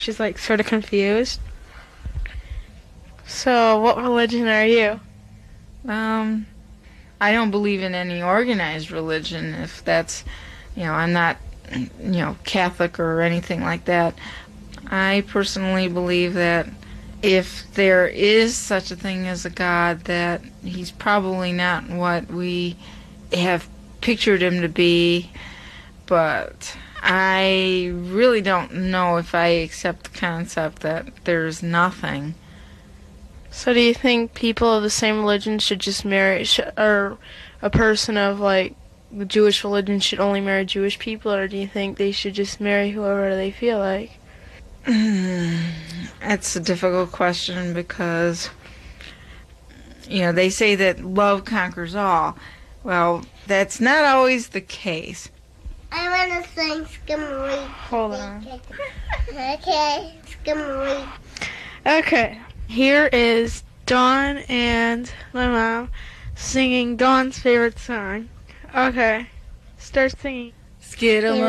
She's like sort of confused. So, what religion are you? I don't believe in any organized religion, if that's, I'm not, Catholic or anything like that. I personally believe that if there is such a thing as a God, that he's probably not what we have pictured him to be, but I really don't know if I accept the concept that there's nothing. So, do you think people of the same religion should just marry, or a person of like the Jewish religion should only marry Jewish people, or do you think they should just marry whoever they feel like? That's a difficult question because, they say that love conquers all. Well, that's not always the case. I want to sing Skimmery. Hold on. Okay, Skimmery. Okay, here is Dawn and my mom singing Dawn's favorite song. Okay, start singing. Skidamarinky,